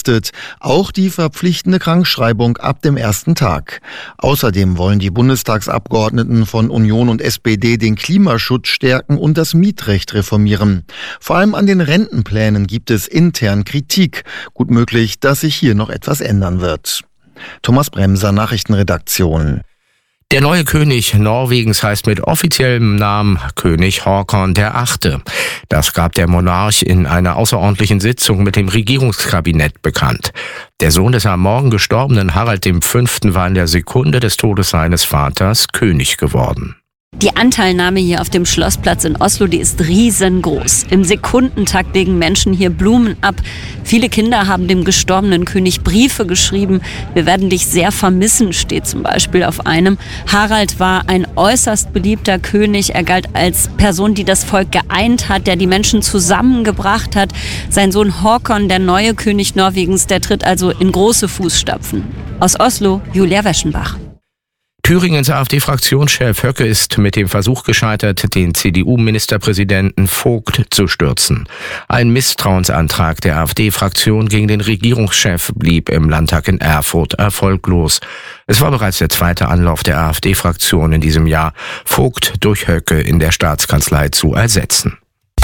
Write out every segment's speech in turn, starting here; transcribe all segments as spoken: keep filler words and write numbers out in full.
verpflichtet, auch die verpflichtende Krankschreibung ab dem ersten Tag. Außerdem wollen die Bundestagsabgeordneten von Union und S P D den Klimaschutz stärken und das Mietrecht reformieren. Vor allem an den Rentenplänen gibt es intern Kritik. Gut möglich, dass sich hier noch etwas ändern wird. Thomas Bremser, Nachrichtenredaktion. Der neue König Norwegens heißt mit offiziellem Namen König Håkon der Achte. Das gab der Monarch in einer außerordentlichen Sitzung mit dem Regierungskabinett bekannt. Der Sohn des am Morgen gestorbenen Harald der Fünfte war in der Sekunde des Todes seines Vaters König geworden. Die Anteilnahme hier auf dem Schlossplatz in Oslo, die ist riesengroß. Im Sekundentakt legen Menschen hier Blumen ab. Viele Kinder haben dem gestorbenen König Briefe geschrieben. Wir werden dich sehr vermissen, steht zum Beispiel auf einem. Harald war ein äußerst beliebter König. Er galt als Person, die das Volk geeint hat, der die Menschen zusammengebracht hat. Sein Sohn Håkon, der neue König Norwegens, der tritt also in große Fußstapfen. Aus Oslo, Julia Weschenbach. Thüringens AfD-Fraktionschef Höcke ist mit dem Versuch gescheitert, den C D U-Ministerpräsidenten Vogt zu stürzen. Ein Misstrauensantrag der AfD-Fraktion gegen den Regierungschef blieb im Landtag in Erfurt erfolglos. Es war bereits der zweite Anlauf der AfD-Fraktion in diesem Jahr, Vogt durch Höcke in der Staatskanzlei zu ersetzen.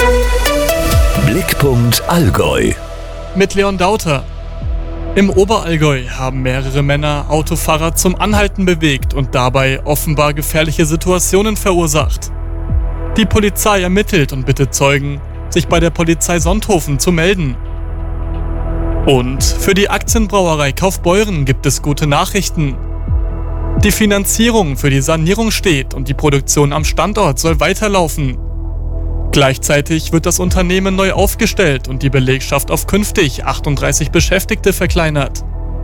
Blickpunkt Allgäu mit Leon Dauter. Im Oberallgäu haben mehrere Männer Autofahrer zum Anhalten bewegt und dabei offenbar gefährliche Situationen verursacht. Die Polizei ermittelt und bittet Zeugen, sich bei der Polizei Sonthofen zu melden. Und für die Aktienbrauerei Kaufbeuren gibt es gute Nachrichten. Die Finanzierung für die Sanierung steht und die Produktion am Standort soll weiterlaufen. Gleichzeitig wird das Unternehmen neu aufgestellt und die Belegschaft auf künftig achtunddreißig Beschäftigte verkleinert.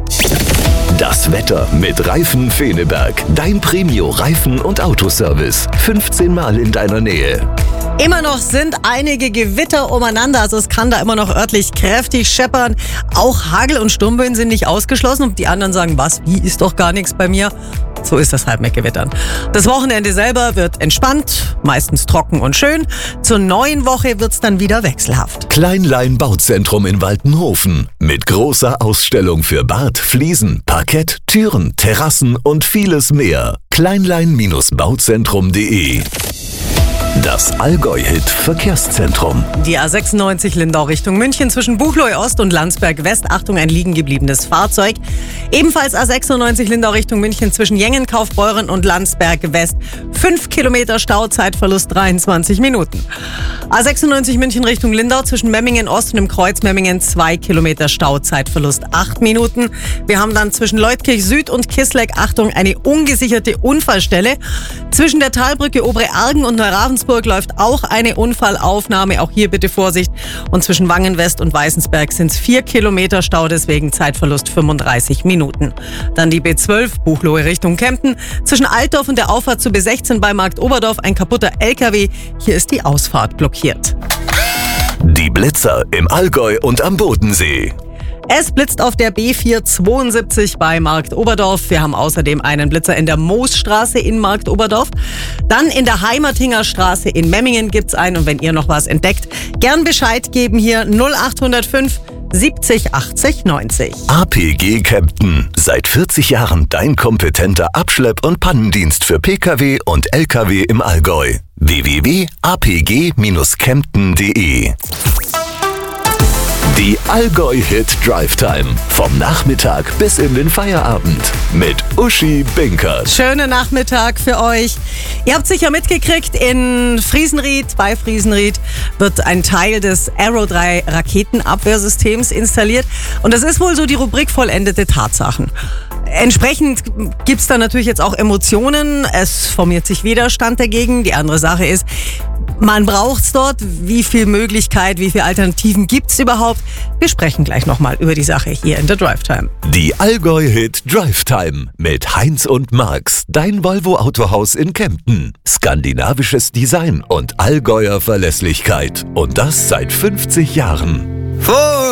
Das Wetter mit Reifen Feneberg. Dein Premio-Reifen- und Autoservice. fünfzehn Mal in deiner Nähe. Immer noch sind einige Gewitter umeinander, also es kann da immer noch örtlich kräftig scheppern. Auch Hagel und Sturmböen sind nicht ausgeschlossen und die anderen sagen, was, wie, ist doch gar nichts bei mir. So ist das halt mit Gewittern. Das Wochenende selber wird entspannt, meistens trocken und schön. Zur neuen Woche wird's dann wieder wechselhaft. Kleinlein Bauzentrum in Waltenhofen. Mit großer Ausstellung für Bad, Fliesen, Parkett, Türen, Terrassen und vieles mehr. kleinlein Bauzentrum punkt de. Das Allgäu-Hit-Verkehrszentrum. Die A sechsundneunzig Lindau Richtung München zwischen Buchloe Ost und Landsberg West. Achtung, ein liegen gebliebenes Fahrzeug. Ebenfalls A sechsundneunzig Lindau Richtung München zwischen Jengen, Kaufbeuren und Landsberg West. Fünf Kilometer Stau, Zeitverlust dreiundzwanzig Minuten. A sechsundneunzig München Richtung Lindau zwischen Memmingen Ost und dem Kreuz Memmingen. Zwei Kilometer Stau, Zeitverlust acht Minuten. Wir haben dann zwischen Leutkirch Süd und Kisleck, Achtung, eine ungesicherte Unfallstelle. Zwischen der Talbrücke Obere Argen und Neuravensburg läuft auch eine Unfallaufnahme. Auch hier bitte Vorsicht. Und zwischen Wangen West und Weißensberg sind es vier Kilometer Stau, deswegen Zeitverlust fünfunddreißig Minuten. Dann die B zwölf, Buchloe Richtung Kempten. Zwischen Altdorf und der Auffahrt zu B sechzehn bei Markt Oberdorf ein kaputter L K W. Hier ist die Ausfahrt blockiert. Die Blitzer im Allgäu und am Bodensee. Es blitzt auf der B vierhundertzweiundsiebzig bei Markt Oberdorf. Wir haben außerdem einen Blitzer in der Moosstraße in Markt Oberdorf. Dann in der Heimertinger Straße in Memmingen gibt's einen. Und wenn ihr noch was entdeckt, gern Bescheid geben hier null acht null fünf siebzig achtzig neunzig. A P G Kempten. Seit vierzig Jahren dein kompetenter Abschlepp- und Pannendienst für Pkw und L K W im Allgäu. w w w punkt a p g kempten punkt de. Die Allgäu-Hit Drive Time. Vom Nachmittag bis in den Feierabend. Mit Uschi Binkert. Schönen Nachmittag für euch. Ihr habt sicher mitgekriegt, in Friesenried, bei Friesenried, wird ein Teil des Arrow drei Raketenabwehrsystems installiert. Und das ist wohl so die Rubrik vollendete Tatsachen. Entsprechend gibt's da natürlich jetzt auch Emotionen. Es formiert sich Widerstand dagegen. Die andere Sache ist, man braucht's dort. Wie viel Möglichkeit, wie viele Alternativen gibt's überhaupt? Wir sprechen gleich nochmal über die Sache hier in der Drive Time. Die Allgäu-Hit Drive Time mit Heinz und Marx. Dein Volvo-Autohaus in Kempten. Skandinavisches Design und Allgäuer Verlässlichkeit. Und das seit fünfzig Jahren. Vor